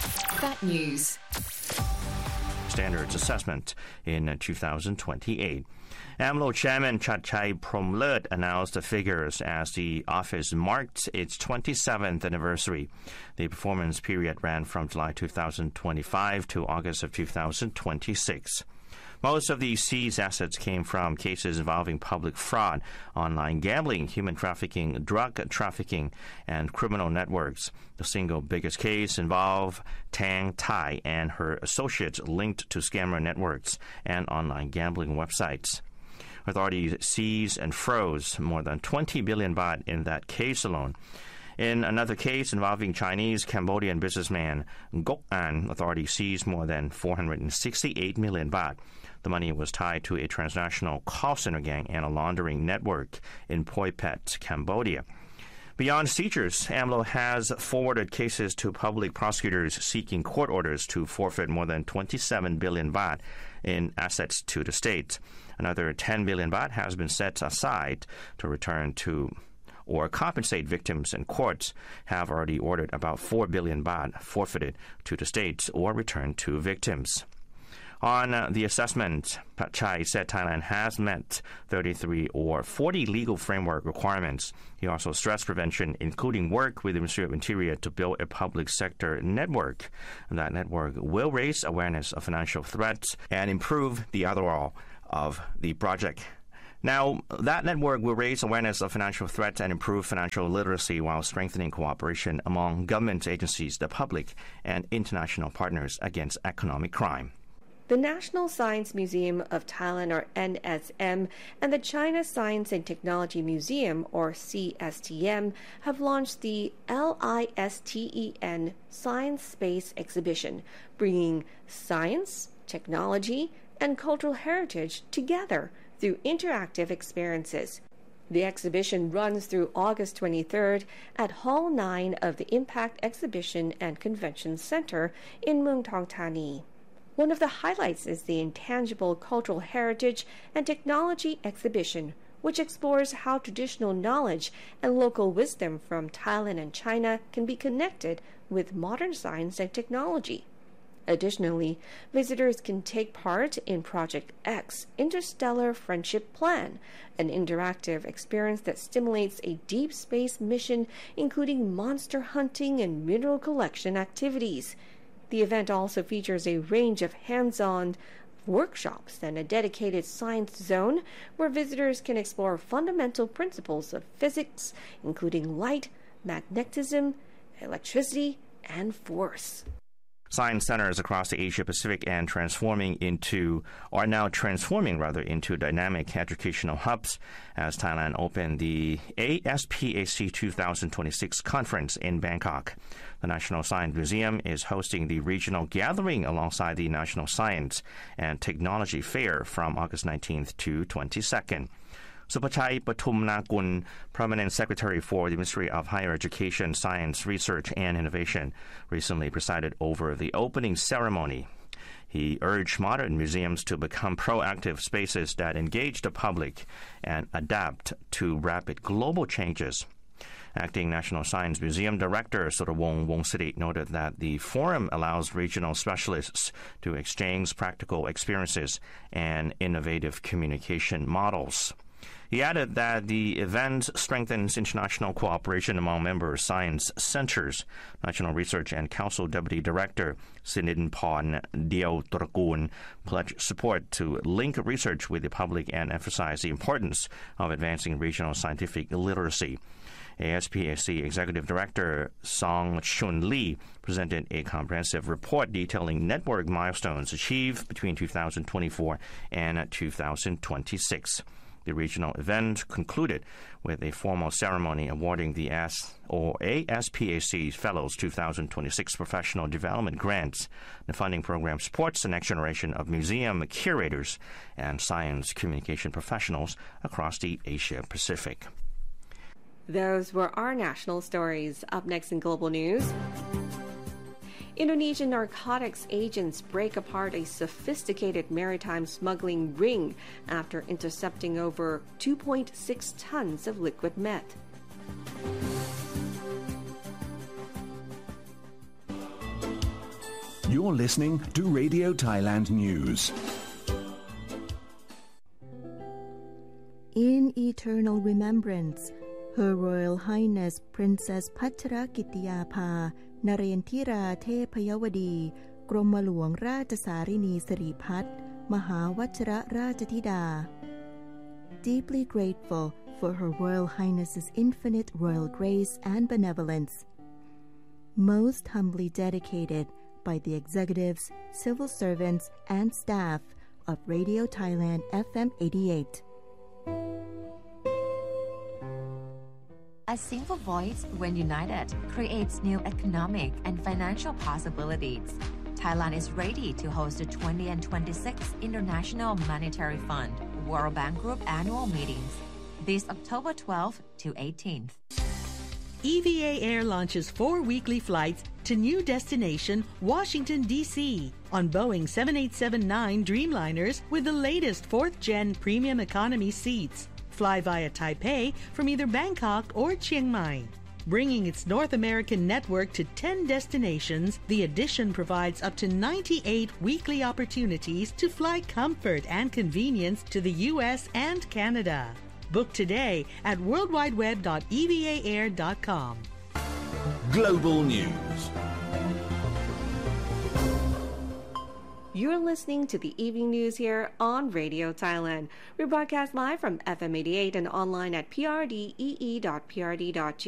That News. Standards assessment in 2028. AMLO Chairman Chachai Promlut announced the figures as the office marked its 27th anniversary. The performance period ran from July 2025 to August of 2026. Most of the seized assets came from cases involving public fraud, online gambling, human trafficking, drug trafficking, and criminal networks. The single biggest case involved Tang Tai and her associates linked to scammer networks and online gambling websites. Authorities seized and froze more than 20 billion baht in that case alone. In another case involving Chinese-Cambodian businessman Gok An, authorities seized more than 468 million baht. The money was tied to a transnational call center gang and a laundering network in Poi Phet, Cambodia. Beyond seizures, AMLO has forwarded cases to public prosecutors seeking court orders to forfeit more than 27 billion baht in assets to the state. Another 10 billion baht has been set aside to return to or compensate victims, and courts have already ordered about 4 billion baht forfeited to the state or returned to victims. On the assessment, Chai said Thailand has met 33 or 40 legal framework requirements. He also stressed prevention, including work with the Ministry of Interior to build a public sector network. That network will raise awareness of financial threats and improve the overall of the project. Now, that network will raise awareness of financial threats and improve financial literacy while strengthening cooperation among government agencies, the public, and international partners against economic crime. The National Science Museum of Thailand, or NSM, and the China Science and Technology Museum, or CSTM, have launched the LISTEN Science Space Exhibition, bringing science, technology, and cultural heritage together through interactive experiences. The exhibition runs through August 23rd at Hall 9 of the Impact Exhibition and Convention Center in Muang Thong Thani. One of the highlights is the Intangible Cultural Heritage and Technology exhibition, which explores how traditional knowledge and local wisdom from Thailand and China can be connected with modern science and technology. Additionally, visitors can take part in Project X Interstellar Friendship Plan, an interactive experience that stimulates a deep space mission, including monster hunting and mineral collection activities. The event also features a range of hands-on workshops and a dedicated science zone where visitors can explore fundamental principles of physics, including light, magnetism, electricity, and force. Science centers across the Asia-Pacific are now transforming into dynamic educational hubs as Thailand opened the ASPAC 2026 conference in Bangkok. The National Science Museum is hosting the regional gathering alongside the National Science and Technology Fair from August 19th to 22nd. Supachai Patumnakul, Permanent Secretary for the Ministry of Higher Education, Science, Research and Innovation, recently presided over the opening ceremony. He urged modern museums to become proactive spaces that engage the public and adapt to rapid global changes. Acting National Science Museum Director Surawong Wongsirit noted that the forum allows regional specialists to exchange practical experiences and innovative communication models. He added that the event strengthens international cooperation among member science centers. National Research and Council Deputy Director Sinidinporn Deotragun pledged support to link research with the public and emphasize the importance of advancing regional scientific literacy. ASPAC Executive Director Song Chun Lee presented a comprehensive report detailing network milestones achieved between 2024 and 2026. The regional event concluded with a formal ceremony awarding the ASPAC Fellows 2026 Professional Development Grants. The funding program supports the next generation of museum curators and science communication professionals across the Asia-Pacific. Those were our national stories. Up next in Global News, Indonesian narcotics agents break apart a sophisticated maritime smuggling ring after intercepting over 2.6 tons of liquid meth. You're listening to Radio Thailand News. In eternal remembrance, Her Royal Highness Princess Pachrakittiyaphā นเรนทิราเทพยวดี กรมหลวงราชสารินีสิริพัฒน์มหาวชรราชธิดา Deeply grateful for Her Royal Highness's infinite royal grace and benevolence. Most humbly dedicated by the executives, civil servants, and staff of Radio Thailand FM 88. A single voice, when united, creates new economic and financial possibilities. Thailand is ready to host the 20 and 26th International Monetary Fund World Bank Group annual meetings this October 12th to 18th. EVA Air launches 4 weekly flights to new destination Washington, D.C. on Boeing 7879 Dreamliners with the latest 4th-gen premium economy seats. Fly via Taipei from either Bangkok or Chiang Mai. Bringing its North American network to 10 destinations, the addition provides up to 98 weekly opportunities to fly comfort and convenience to the U.S. and Canada. Book today at worldwideweb.evaair.com. Global News. You're listening to the evening news here on Radio Thailand. We broadcast live from FM 88 and online at prdee.prd.gr.